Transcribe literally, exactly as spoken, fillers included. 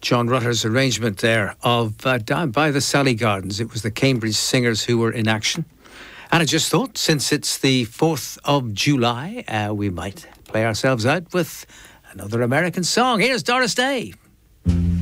John Rutter's arrangement there of uh, Down by the Sally Gardens. It was the Cambridge Singers who were in action. And I just thought, since it's the fourth of July, uh, we might play ourselves out with another American song. Here's Doris Day.